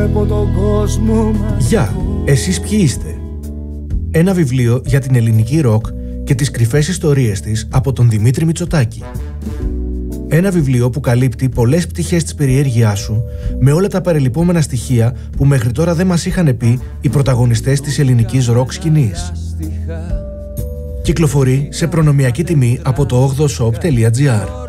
βλέπω τον κόσμο μας. Γεια, εσείς ποιοι είστε? Ένα βιβλίο για την ελληνική ροκ και τις κρυφές ιστορίες της από τον Δημήτρη Μητσοτάκη. Ένα βιβλίο που καλύπτει πολλές πτυχές της περιέργειάς σου με όλα τα παρελειπόμενα στοιχεία που μέχρι τώρα δεν μας είχαν πει οι πρωταγωνιστές της ελληνικής ροκ σκηνής. Κυκλοφορεί σε προνομιακή τιμή από το 8shop.gr.